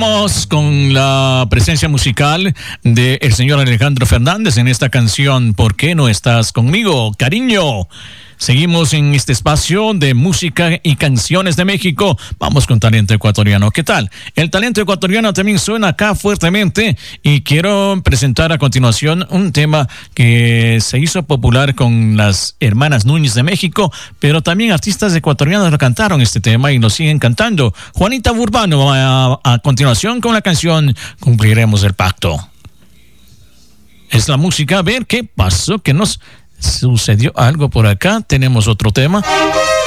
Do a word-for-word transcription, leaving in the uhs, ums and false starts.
Vamos con la presencia musical del señor Alejandro Fernández en esta canción ¿Por qué no estás conmigo, cariño? Seguimos en este espacio de música y canciones de México. Vamos con talento ecuatoriano. ¿Qué tal? El talento ecuatoriano también suena acá fuertemente y quiero presentar a continuación un tema que se hizo popular con las hermanas Núñez de México, pero también artistas ecuatorianos lo cantaron este tema y lo siguen cantando. Juanita Burbano a, a continuación con la canción Cumpliremos el Pacto. Es la música. A ver qué pasó, que nos... sucedió algo por acá. Tenemos otro tema.